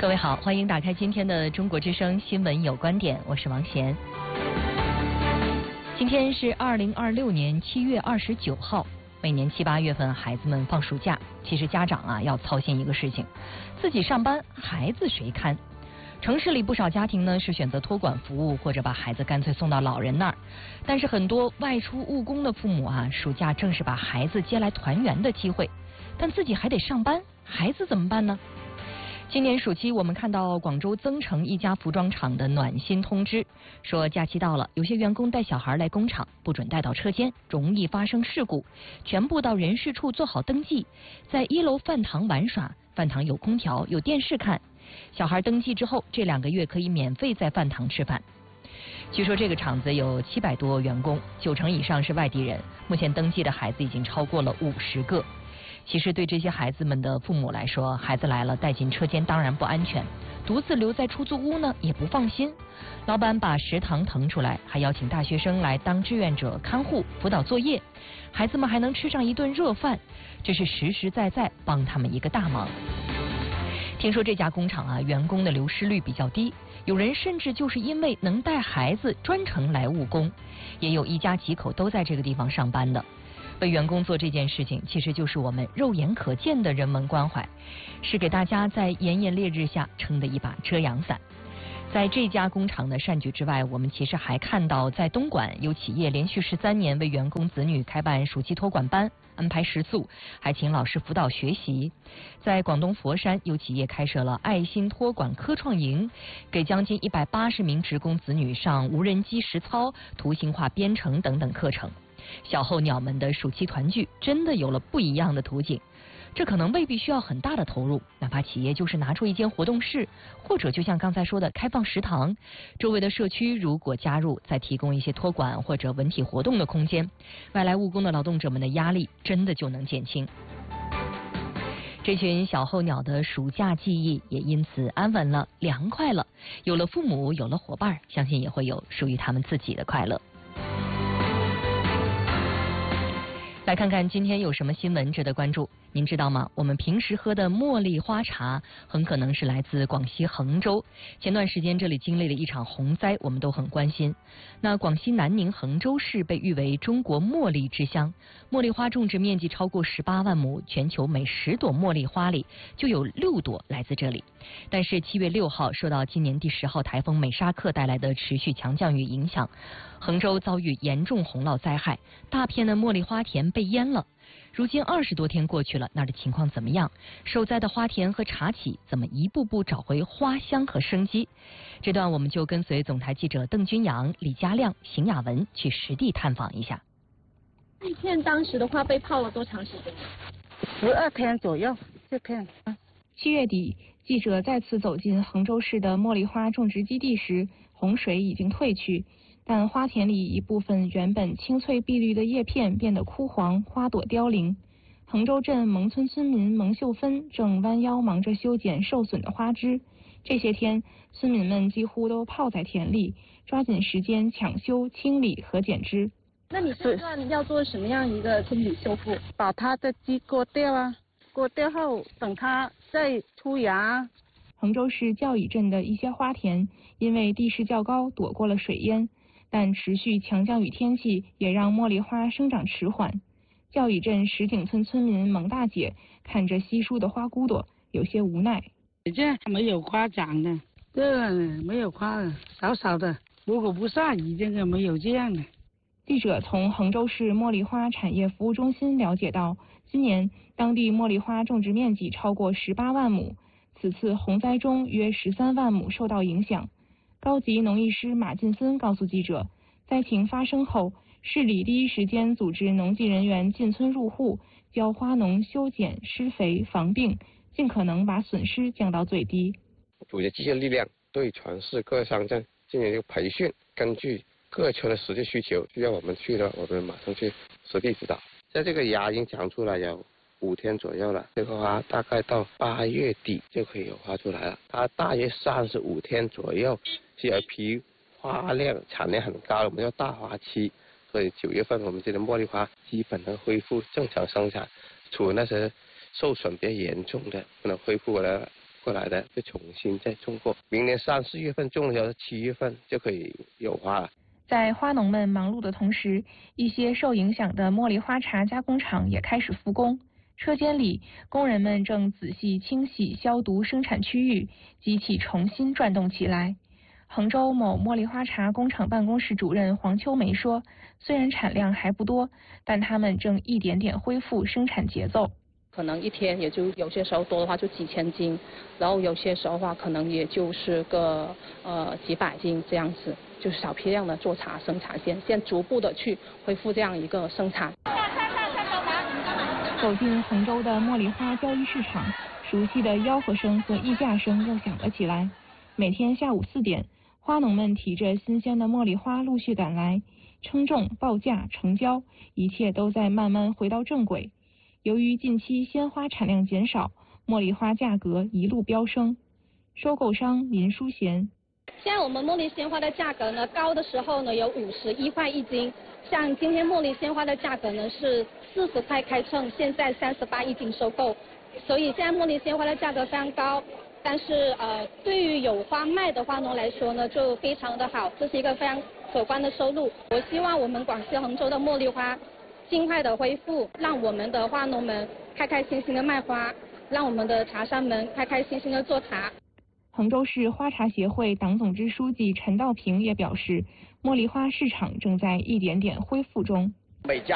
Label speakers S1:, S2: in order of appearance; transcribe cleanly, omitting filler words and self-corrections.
S1: 各位好，欢迎打开今天的中国之声新闻有观点，我是王贤。今天是2026年7月29号，每年7、8月份孩子们放暑假，其实家长要操心一个事情，自己上班，孩子谁看？城市里不少家庭呢是选择托管服务，或者把孩子干脆送到老人那儿。但是很多外出务工的父母暑假正是把孩子接来团圆的机会，但自己还得上班，孩子怎么办呢？今年暑期，我们看到广州增城一家服装厂的暖心通知，说假期到了，有些员工带小孩来工厂，不准带到车间，容易发生事故，全部到人事处做好登记，在1楼饭堂玩耍，饭堂有空调，有电视看。小孩登记之后，这2个月可以免费在饭堂吃饭。据说这个厂子有700多员工，9成以上是外地人，目前登记的孩子已经超过了50个。其实对这些孩子们的父母来说，孩子来了带进车间当然不安全，独自留在出租屋呢也不放心。老板把食堂腾出来，还邀请大学生来当志愿者看护辅导作业，孩子们还能吃上一顿热饭，这是实实在在帮他们一个大忙。听说这家工厂员工的流失率比较低，有人甚至就是因为能带孩子专程来务工，也有一家几口都在这个地方上班的。为员工做这件事情，其实就是我们肉眼可见的人文关怀，是给大家在炎炎烈日下撑的一把遮阳伞。在这家工厂的善举之外，我们其实还看到，在东莞有企业连续13年为员工子女开办暑期托管班，安排食宿，还请老师辅导学习。在广东佛山有企业开设了爱心托管科创营，给将近180名职工子女上无人机实操、图形化编程等等课程。小候鸟们的暑期团聚真的有了不一样的图景，这可能未必需要很大的投入，哪怕企业就是拿出一间活动室，或者就像刚才说的开放食堂，周围的社区如果加入，再提供一些托管或者文体活动的空间，外来务工的劳动者们的压力真的就能减轻。这群小候鸟的暑假记忆也因此安稳了，凉快了，有了父母，有了伙伴，相信也会有属于他们自己的快乐。来看看今天有什么新闻值得关注。您知道吗？我们平时喝的茉莉花茶很可能是来自广西衡州。前段时间这里经历了一场洪灾，我们都很关心。那广西南宁衡州市被誉为中国茉莉之乡，茉莉花种植面积超过18万亩，全球每10朵茉莉花里就有6朵来自这里。但是7月6号受到今年第10号台风美沙克带来的持续强降雨影响，衡州遭遇严重洪涝灾害，大片的茉莉花田被淹了。如今20多天过去了，那儿的情况怎么样？受灾的花田和茶企怎么一步步找回花香和生机？这段我们就跟随总台记者邓君阳、李佳亮、邢雅文去实地探访一下。
S2: 这片当时的话被泡了多长时间
S3: ？12天左右。这片。
S4: 7月底，记者再次走进衡州市的茉莉花种植基地时，洪水已经退去。但花田里一部分原本青翠碧绿的叶片变得枯黄，花朵凋零。衡州镇蒙村村民蒙秀芬正弯腰忙着修剪受损的花枝。这些天，村民们几乎都泡在田里，抓紧时间抢修、清理和剪枝。
S2: 那你这段要做什么样一个清理修复？
S3: 把它的枝割掉割掉后等它再出芽。
S4: 衡州市教乙镇的一些花田因为地势较高，躲过了水淹。但持续强降雨天气也让茉莉花生长迟缓。教乙镇石井村村民蒙大姐看着稀疏的花骨朵，有些无奈。
S3: 这没有花长的，这没有花的，少少的。如果不下雨，这个没有这样的。
S4: 记者从衡州市茉莉花产业服务中心了解到，今年当地茉莉花种植面积超过18万亩，此次洪灾中约13万亩受到影响。高级农艺师马进森告诉记者，灾情发生后，市里第一时间组织农技人员进村入户，教花农修剪、施肥、防病，尽可能把损失降到最低。
S5: 组织机械力量对全市各乡镇进行一个培训，根据各村的实际需求，需要我们去的，我们马上去实地指导。在这个芽已经长出来有5天左右了，这个花大概到8月底就可以有花出来了。它大约35天左右是有一批花量产量很高的，我们叫大花期，所以9月份我们这个茉莉花基本能恢复正常生产，除那些受损比较严重的不能恢复了过来的，就重新再种过。明年3、4月份种的时候，7月份就可以有花了。
S4: 在花农们忙碌的同时，一些受影响的茉莉花茶加工厂也开始复工。车间里，工人们正仔细清洗、消毒生产区域，机器重新转动起来。衡州某茉莉花茶工厂办公室主任黄秋梅说，虽然产量还不多，但他们正一点点恢复生产节奏。
S2: 可能一天也就有些时候多的话就几千斤，然后有些时候的话可能也就是个几百斤这样子，就是小批量的做茶生产先逐步的去恢复这样一个生产。
S4: 走进衡州的茉莉花交易市场，熟悉的吆喝声和议价声又响了起来。每天下午4点，花农们提着新鲜的茉莉花陆续赶来，称重、报价、成交，一切都在慢慢回到正轨。由于近期鲜花产量减少，茉莉花价格一路飙升。收购商林淑贤：
S2: 现在我们茉莉鲜花的价格呢，高的时候呢有51块1斤，像今天茉莉鲜花的价格呢是40块开称，现在381斤收购，所以现在茉莉鲜花的价格非常高。但是对于有花卖的花农来说呢，就非常的好，这是一个非常可观的收入。我希望我们广西衡州的茉莉花尽快的恢复，让我们的花农们开开心心的卖花，让我们的茶商们开开心心的做茶。
S4: 衡州市花茶协会党总支书记陈道平也表示，茉莉花市场正在一点点恢复中。
S6: 每家